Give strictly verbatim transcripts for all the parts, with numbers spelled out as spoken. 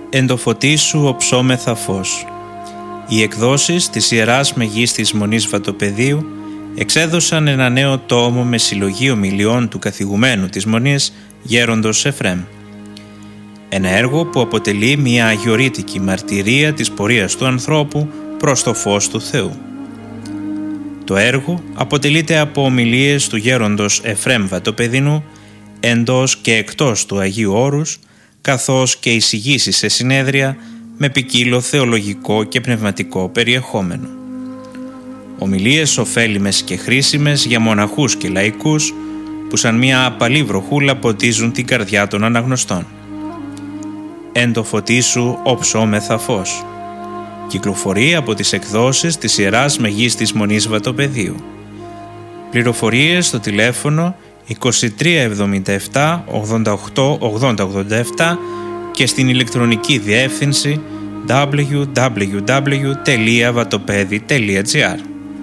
«Εν το φωτί σου οψόμεθα φως». Οι εκδόσεις της Ιεράς Μεγίστης Μονής Βατοπεδίου εξέδωσαν ένα νέο τόμο με συλλογή ομιλιών του καθηγουμένου της Μονής Γέροντος Εφραίμ. Ένα έργο που αποτελεί μια αγιορείτικη μαρτυρία της πορείας του ανθρώπου προς το φως του Θεού. Το έργο αποτελείται από ομιλίες του Γέροντος Εφραίμ Βατοπεδινού εντός και εκτός του Αγίου Όρους, καθώς και εισηγήσεις σε συνέδρια με ποικίλο θεολογικό και πνευματικό περιεχόμενο. Ομιλίες ωφέλιμες και χρήσιμες για μοναχούς και λαϊκούς που σαν μια απαλή βροχούλα ποτίζουν την καρδιά των αναγνωστών. «Εν το φωτί σου οψόμεθα φως». Κυκλοφορεί από τις εκδόσεις της Ιεράς Μεγίστης Μονής Βατοπεδίου. Πληροφορίες στο τηλέφωνο είκοσι τρία εβδομήντα επτά ογδόντα οκτώ ογδόντα ογδόντα επτά και στην ηλεκτρονική διεύθυνση double-u double-u double-u τελεία vatopedi τελεία gr.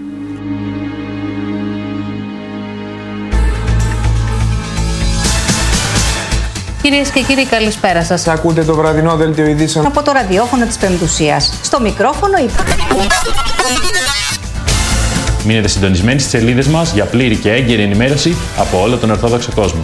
Κυρίες και κύριοι, καλησπέρα σας. Ακούτε το βραδινό δελτίο ειδήσεων από το ραδιόφωνο της Πεμπτουσίας. Στο μικρόφωνο η... Μείνετε συντονισμένοι στις σελίδες μας για πλήρη και έγκαιρη ενημέρωση από όλο τον Ορθόδοξο κόσμο.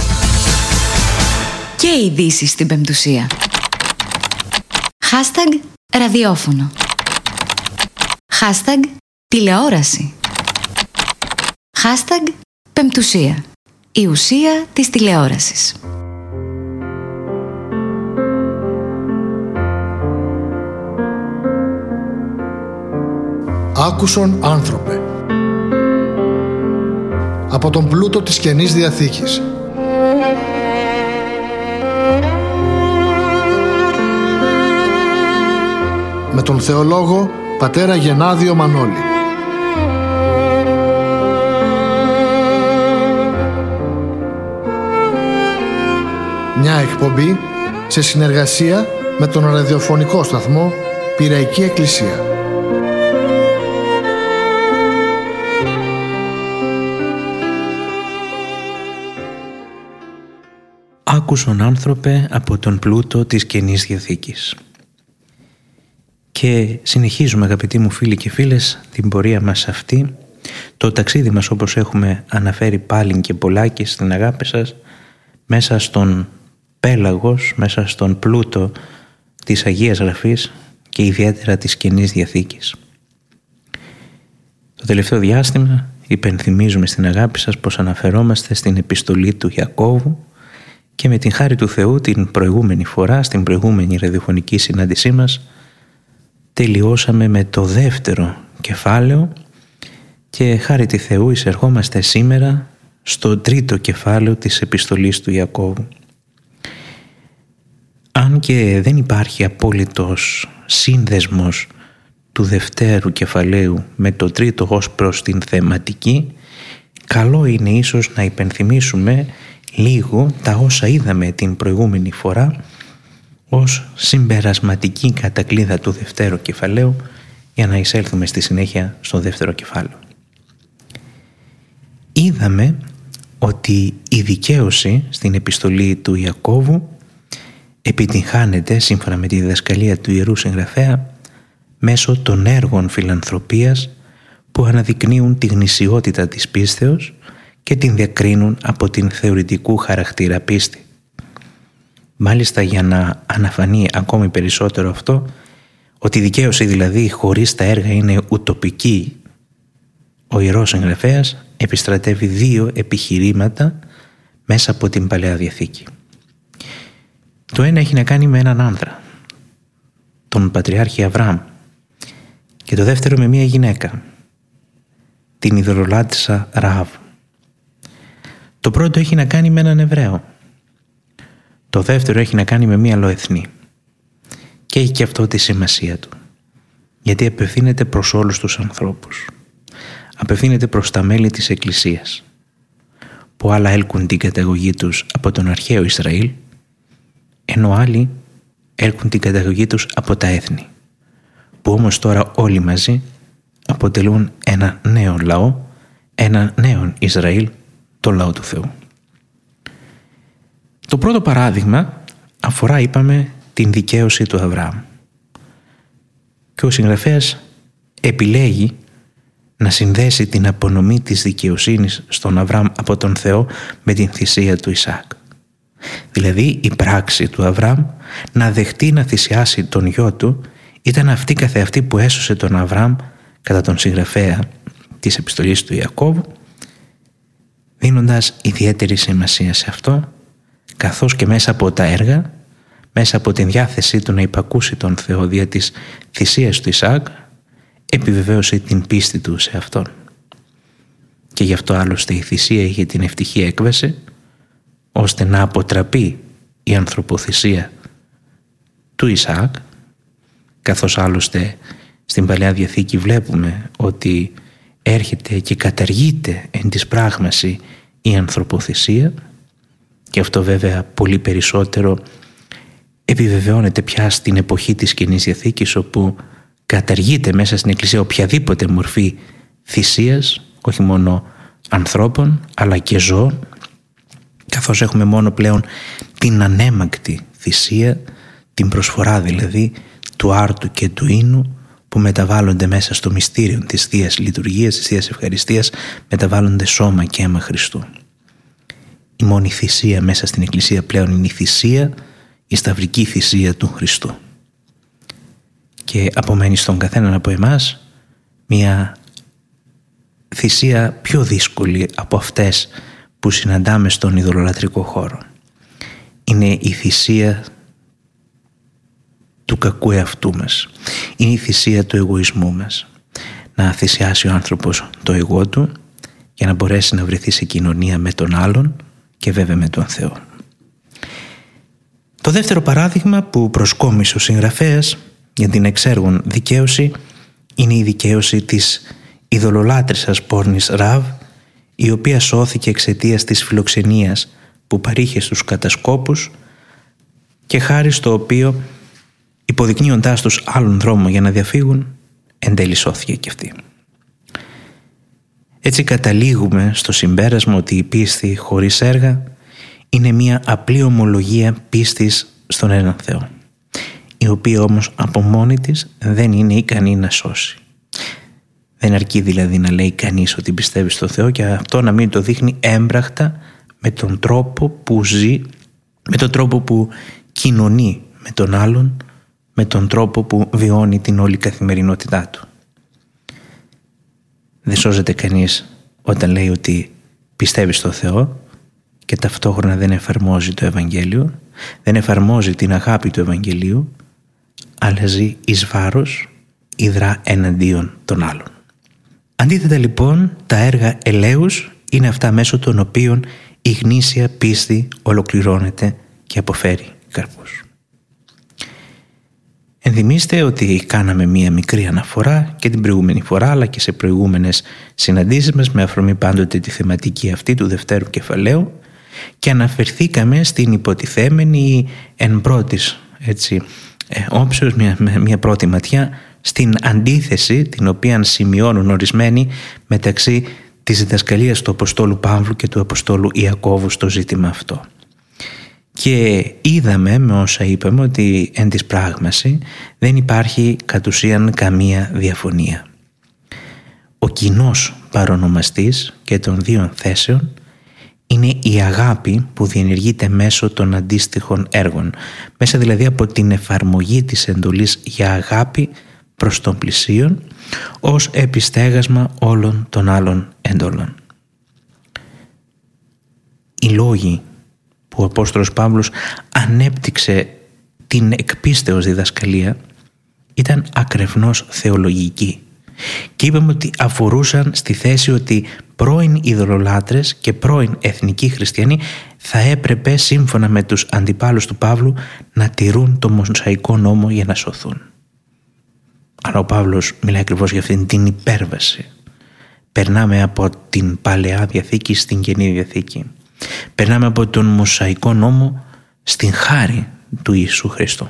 Και ειδήσεις στην Πεμπτουσία. Hashtag ραδιόφωνο. Hashtag τηλεόραση. Hashtag Πεμπτουσία. Η ουσία της τηλεόρασης. Άκουσον άνθρωπε. Από τον πλούτο της Καινής Διαθήκης. Με τον θεολόγο πατέρα Γενάδιο Μανώλη. Μια εκπομπή σε συνεργασία με τον ραδιοφωνικό σταθμό Πειραϊκή Εκκλησία. Άκουσον άνθρωπε από τον πλούτο της Καινής Διαθήκης. Και συνεχίζουμε, αγαπητοί μου φίλοι και φίλες, την πορεία μας αυτή, το ταξίδι μας, όπως έχουμε αναφέρει πάλι και πολλάκι στην αγάπη σας, μέσα στον πέλαγος, μέσα στον πλούτο της Αγίας Γραφής και ιδιαίτερα της Καινής Διαθήκης. Το τελευταίο διάστημα υπενθυμίζουμε στην αγάπη σας πως αναφερόμαστε στην επιστολή του Ιακώβου και με την χάρη του Θεού την προηγούμενη φορά, στην προηγούμενη ραδιοφωνική συνάντησή μας, τελειώσαμε με το δεύτερο κεφάλαιο και χάρη του Θεού εισερχόμαστε σήμερα στο τρίτο κεφάλαιο της επιστολής του Ιακώβου. Αν και δεν υπάρχει απόλυτος σύνδεσμος του δευτέρου κεφαλαίου με το τρίτο ως προς την θεματική, καλό είναι ίσως να υπενθυμίσουμε λίγο τα όσα είδαμε την προηγούμενη φορά ως συμπερασματική κατακλείδα του δευτέρου κεφαλαίου για να εισέλθουμε στη συνέχεια στο δεύτερο κεφάλαιο. Είδαμε ότι η δικαίωση στην επιστολή του Ιακώβου επιτυγχάνεται σύμφωνα με τη διδασκαλία του Ιερού Συγγραφέα μέσω των έργων φιλανθρωπίας που αναδεικνύουν τη γνησιότητα της πίστεως και την διακρίνουν από την θεωρητικού χαρακτήρα πίστη. Μάλιστα, για να αναφανεί ακόμη περισσότερο αυτό, ότι η δικαίωση δηλαδή χωρίς τα έργα είναι ουτοπική, ο Ιερός Συγγραφέας επιστρατεύει δύο επιχειρήματα μέσα από την Παλαιά Διαθήκη. Το ένα έχει να κάνει με έναν άνδρα, τον Πατριάρχη Αβραάμ, και το δεύτερο με μία γυναίκα, την ειδωλολάτρησα Ραάβ. Το πρώτο έχει να κάνει με έναν Εβραίο. Το δεύτερο έχει να κάνει με μία αλλοεθνή. Και έχει και αυτό τη σημασία του. Γιατί απευθύνεται προς όλους τους ανθρώπους. Απευθύνεται προς τα μέλη της Εκκλησίας, που άλλα έλκουν την καταγωγή τους από τον αρχαίο Ισραήλ, ενώ άλλοι έλκουν την καταγωγή τους από τα έθνη, που όμως τώρα όλοι μαζί αποτελούν ένα νέο λαό, ένα νέο Ισραήλ, το λαό του Θεού. Το πρώτο παράδειγμα αφορά, είπαμε, την δικαίωση του Αβραάμ. Και ο συγγραφέας επιλέγει να συνδέσει την απονομή της δικαιοσύνης στον Αβραάμ από τον Θεό με την θυσία του Ισαάκ. Δηλαδή η πράξη του Αβραάμ να δεχτεί να θυσιάσει τον γιο του ήταν αυτή καθεαυτή που έσωσε τον Αβραάμ κατά τον συγγραφέα της επιστολής του Ιακώβου, δίνοντας ιδιαίτερη σημασία σε αυτό, καθώς και μέσα από τα έργα, μέσα από την διάθεσή του να υπακούσει τον Θεό δια της θυσίας του Ισαάκ, επιβεβαίωσε την πίστη του σε αυτόν. Και γι' αυτό άλλωστε η θυσία είχε την ευτυχή έκβαση, ώστε να αποτραπεί η ανθρωποθυσία του Ισαάκ, καθώς άλλωστε στην Παλαιά Διαθήκη βλέπουμε ότι έρχεται και καταργείται εν της πράγμαση η ανθρωποθυσία, και αυτό βέβαια πολύ περισσότερο επιβεβαιώνεται πια στην εποχή της Καινής Διαθήκης, όπου καταργείται μέσα στην Εκκλησία οποιαδήποτε μορφή θυσίας, όχι μόνο ανθρώπων αλλά και ζώων, καθώς έχουμε μόνο πλέον την ανέμακτη θυσία, την προσφορά δηλαδή του άρτου και του ίνου, που μεταβάλλονται μέσα στο μυστήριο της Θείας Λειτουργίας, της Θείας Ευχαριστίας, μεταβάλλονται σώμα και αίμα Χριστού. Η μόνη θυσία μέσα στην Εκκλησία πλέον είναι η θυσία, η σταυρική θυσία του Χριστού. Και απομένει στον καθέναν από εμάς μια θυσία πιο δύσκολη από αυτές που συναντάμε στον ειδωλολατρικό χώρο. Είναι η θυσία του κακού εαυτού μας. Είναι η θυσία του εγωισμού μας. Να θυσιάσει ο άνθρωπος το εγώ του για να μπορέσει να βρεθεί σε κοινωνία με τον άλλον και βέβαια με τον Θεό. Το δεύτερο παράδειγμα που προσκόμισε ο συγγραφέας για την εξέργον δικαίωση είναι η δικαίωση της ειδωλολάτρισσας πόρνης Ραβ, η οποία σώθηκε εξαιτίας της φιλοξενίας που παρήχε στους κατασκόπους και χάρη στο οποίο, υποδεικνύοντάς τους άλλον δρόμο για να διαφύγουν, εν τέλει σώθηκε και αυτή. Έτσι καταλήγουμε στο συμπέρασμα ότι η πίστη χωρίς έργα είναι μια απλή ομολογία πίστης στον έναν Θεό, η οποία όμως από μόνη της δεν είναι ικανή να σώσει. Δεν αρκεί δηλαδή να λέει κανείς ότι πιστεύει στον Θεό και αυτό να μην το δείχνει έμπρακτα με τον τρόπο που ζει, με τον τρόπο που κοινωνεί με τον άλλον, με τον τρόπο που βιώνει την όλη καθημερινότητά του. Δεν σώζεται κανείς όταν λέει ότι πιστεύει στον Θεό και ταυτόχρονα δεν εφαρμόζει το Ευαγγέλιο, δεν εφαρμόζει την αγάπη του Ευαγγελίου, αλλά ζει εις βάρος ή δρά εναντίον των άλλων. Αντίθετα λοιπόν, τα έργα ελέους είναι αυτά μέσω των οποίων η γνήσια πίστη ολοκληρώνεται και αποφέρει καρπούς. Ενθυμίστε ότι κάναμε μία μικρή αναφορά και την προηγούμενη φορά αλλά και σε προηγούμενες συναντήσεις μας με αφορμή πάντοτε τη θεματική αυτή του δευτέρου κεφαλαίου και αναφερθήκαμε στην υποτιθέμενη εν πρώτης έτσι, ε, όψεως μια, μια πρώτη ματιά στην αντίθεση την οποία σημειώνουν ορισμένοι μεταξύ της διδασκαλίας του Αποστόλου Παύλου και του Αποστόλου Ιακώβου στο ζήτημα αυτό. Και είδαμε με όσα είπαμε ότι εν της πράγμαση δεν υπάρχει κατ' ουσίαν καμία διαφωνία. Ο κοινός παρονομαστής και των δύο θέσεων είναι η αγάπη που διενεργείται μέσω των αντίστοιχων έργων, μέσα δηλαδή από την εφαρμογή της εντολής για αγάπη προς τον πλησίον ως επιστέγασμα όλων των άλλων εντολών. Οι λόγοι που ο Απόστολος Παύλος ανέπτυξε την εκπίστεως διδασκαλία ήταν ακρεφνώς θεολογικοί και είπαμε ότι αφορούσαν στη θέση ότι πρώην ειδωλολάτρες και πρώην εθνικοί χριστιανοί θα έπρεπε σύμφωνα με τους αντιπάλους του Παύλου να τηρούν το Μωσαϊκό νόμο για να σωθούν. Αλλά ο Παύλος μιλάει ακριβώς για αυτήν την υπέρβαση. Περνάμε από την Παλαιά Διαθήκη στην Καινή Διαθήκη. Περνάμε από τον Μωσαϊκό νόμο στην χάρη του Ιησού Χριστού.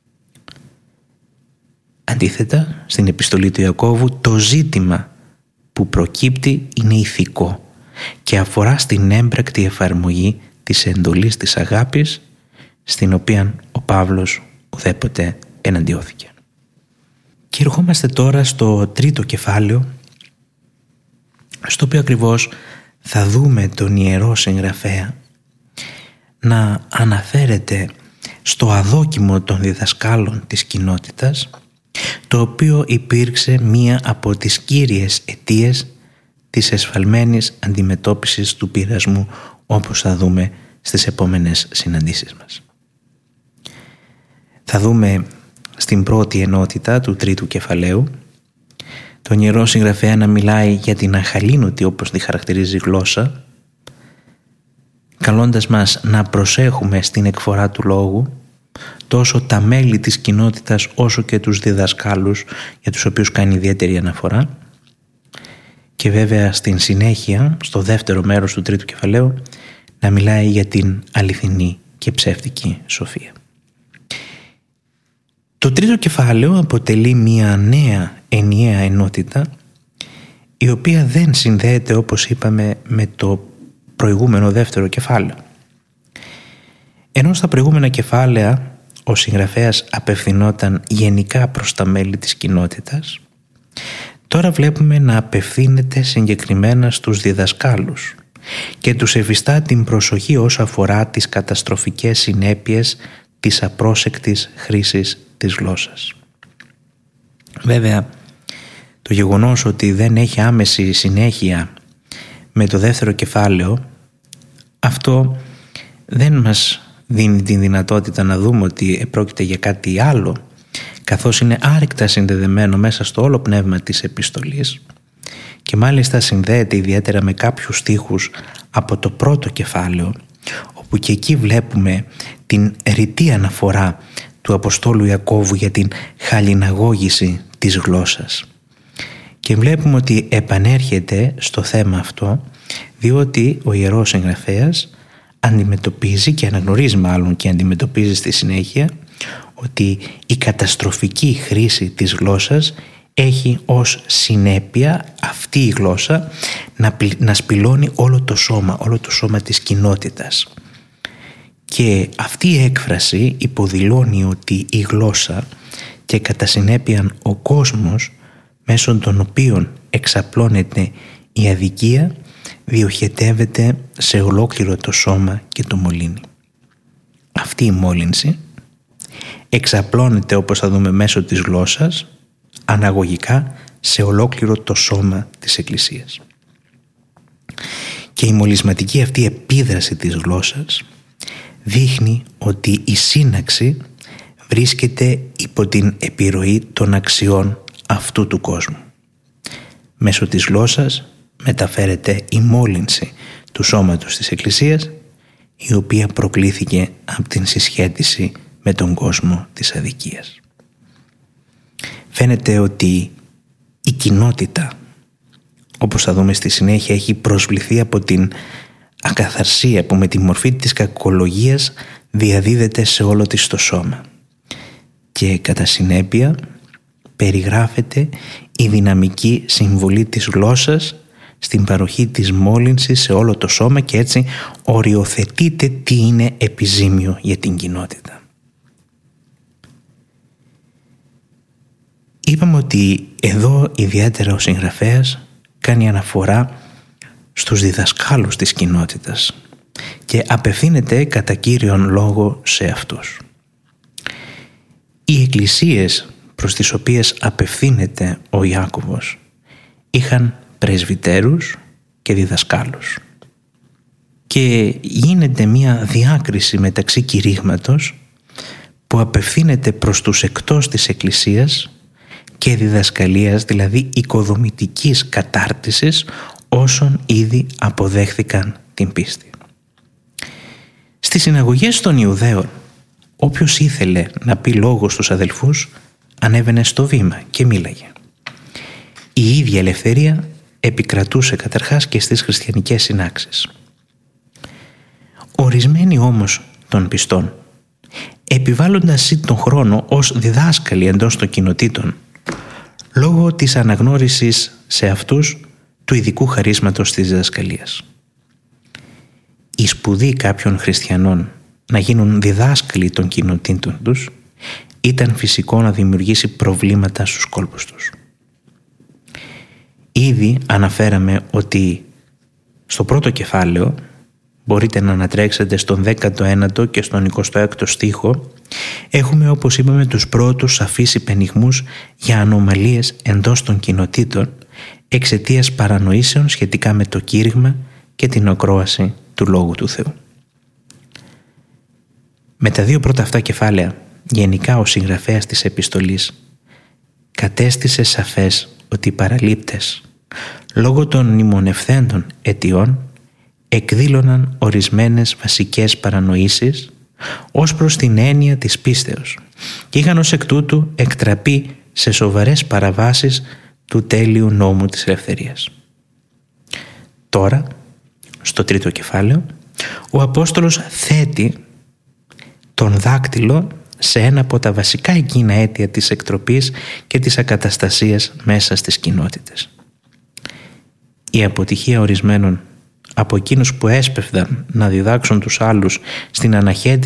Αντίθετα, στην επιστολή του Ιακώβου το ζήτημα που προκύπτει είναι ηθικό και αφορά στην έμπρακτη εφαρμογή της εντολής της αγάπης, στην οποία ο Παύλος ουδέποτε εναντιώθηκε. Και ερχόμαστε τώρα στο τρίτο κεφάλαιο, στο οποίο ακριβώς θα δούμε τον ιερό συγγραφέα να αναφέρεται στο αδόκιμο των διδασκάλων της κοινότητας, το οποίο υπήρξε μία από τις κύριες αιτίες της εσφαλμένης αντιμετώπισης του πειρασμού, όπως θα δούμε στις επόμενες συναντήσεις μας. Θα δούμε στην πρώτη ενότητα του τρίτου κεφαλαίου τον ιερό συγγραφέα να μιλάει για την αχαλήνωτη, όπως τη χαρακτηρίζει, γλώσσα, καλώντας μας να προσέχουμε στην εκφορά του λόγου τόσο τα μέλη της κοινότητας όσο και τους διδασκάλους, για τους οποίους κάνει ιδιαίτερη αναφορά, και βέβαια στην συνέχεια, στο δεύτερο μέρος του τρίτου κεφαλαίου, να μιλάει για την αληθινή και ψεύτικη σοφία. Το τρίτο κεφάλαιο αποτελεί μια νέα ενιαία ενότητα, η οποία δεν συνδέεται, όπως είπαμε, με το προηγούμενο δεύτερο κεφάλαιο. Ενώ στα προηγούμενα κεφάλαια ο συγγραφέας απευθυνόταν γενικά προς τα μέλη της κοινότητας, τώρα βλέπουμε να απευθύνεται συγκεκριμένα στους διδασκάλους και τους ευιστά την προσοχή όσο αφορά τις καταστροφικές συνέπειες της απρόσεκτης χρήσης της γλώσσας. Βέβαια, το γεγονός ότι δεν έχει άμεση συνέχεια με το δεύτερο κεφάλαιο, αυτό δεν μας δίνει την δυνατότητα να δούμε ότι πρόκειται για κάτι άλλο, καθώς είναι άρρηκτα συνδεδεμένο μέσα στο όλο πνεύμα της επιστολής και μάλιστα συνδέεται ιδιαίτερα με κάποιους στίχους από το πρώτο κεφάλαιο, όπου και εκεί βλέπουμε την ρητή αναφορά του Αποστόλου Ιακώβου για την χαλιναγώγηση της γλώσσας. Και βλέπουμε ότι επανέρχεται στο θέμα αυτό, διότι ο ιερός συγγραφέας αντιμετωπίζει και αναγνωρίζει μάλλον και αντιμετωπίζει στη συνέχεια ότι η καταστροφική χρήση της γλώσσας έχει ως συνέπεια αυτή η γλώσσα να, να σπηλώνει όλο το σώμα, όλο το σώμα της κοινότητας. Και αυτή η έκφραση υποδηλώνει ότι η γλώσσα και κατά συνέπεια ο κόσμος μέσω των οποίων εξαπλώνεται η αδικία διοχετεύεται σε ολόκληρο το σώμα και το μολύνει. Αυτή η μόλυνση εξαπλώνεται, όπως θα δούμε, μέσω της γλώσσας αναγωγικά σε ολόκληρο το σώμα της Εκκλησίας. Και η μολυσματική αυτή επίδραση της γλώσσας δείχνει ότι η σύναξη βρίσκεται υπό την επιρροή των αξιών αυτού του κόσμου. Μέσω της γλώσσας μεταφέρεται η μόλυνση του σώματος της Εκκλησίας, η οποία προκλήθηκε από την συσχέτιση με τον κόσμο της αδικίας. Φαίνεται ότι η κοινότητα, όπως θα δούμε στη συνέχεια, έχει προσβληθεί από την ακαθαρσία που με τη μορφή της κακολογίας διαδίδεται σε όλο της το σώμα. Και κατά συνέπεια περιγράφεται η δυναμική συμβολή της γλώσσας στην παροχή της μόλυνσης σε όλο το σώμα και έτσι οριοθετείται τι είναι επιζήμιο για την κοινότητα. Είπαμε ότι εδώ ιδιαίτερα ο συγγραφέας κάνει αναφορά στους διδασκάλους της κοινότητας και απευθύνεται κατά κύριον λόγο σε αυτούς. Οι εκκλησίες προς τις οποίες απευθύνεται ο Ιάκωβος είχαν πρεσβυτέρους και διδασκάλους και γίνεται μια διάκριση μεταξύ κηρύγματος που απευθύνεται προς τους εκτός της εκκλησίας και διδασκαλίας, δηλαδή οικοδομητικής κατάρτισης όσων ήδη αποδέχθηκαν την πίστη. Στις συναγωγές των Ιουδαίων, όποιος ήθελε να πει λόγο στους αδελφούς ανέβαινε στο βήμα και μίλαγε. Η ίδια ελευθερία επικρατούσε καταρχάς και στις χριστιανικές συνάξεις. Ορισμένοι όμως των πιστών, επιβάλλοντας τον χρόνο ως διδάσκαλοι εντός των κοινοτήτων, λόγω της αναγνώρισης σε αυτούς του ειδικού χαρίσματος της διδασκαλίας. Η σπουδή κάποιων χριστιανών να γίνουν διδάσκαλοι των κοινοτήτων τους ήταν φυσικό να δημιουργήσει προβλήματα στους κόλπους τους. Ήδη αναφέραμε ότι στο πρώτο κεφάλαιο, μπορείτε να ανατρέξετε στον δέκατο ένατο και στον εικοστό έκτο στίχο, έχουμε, όπως είπαμε, τους πρώτους σαφείς υπενιγμούς για ανομαλίες εντός των κοινοτήτων εξαιτίας παρανοήσεων σχετικά με το κήρυγμα και την ακρόαση του Λόγου του Θεού. Με τα δύο πρώτα αυτά κεφάλαια, γενικά ο συγγραφέας της επιστολής κατέστησε σαφές ότι οι παραλήπτες, λόγω των μνημονευθέντων αιτιών, εκδήλωναν ορισμένες βασικές παρανοήσεις ως προς την έννοια της πίστεως και είχαν ως εκ τούτου εκτραπεί σε σοβαρές παραβάσεις του τέλειου νόμου της ελευθερίας. Τώρα, στο τρίτο κεφάλαιο, ο Απόστολος θέτει τον δάκτυλο σε ένα από τα βασικά εκείνα αίτια της εκτροπής και της ακαταστασίας μέσα στις κοινότητες. Η αποτυχία ορισμένων από εκείνους που έσπευδαν να διδάξουν τους άλλους στην αναχέτηση